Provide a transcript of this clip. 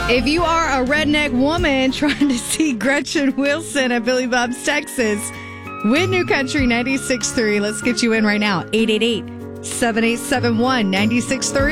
If you are a redneck woman trying to see Gretchen Wilson at Billy Bob's Texas with New Country 96.3, let's get you in right now. 888-7871-96.3.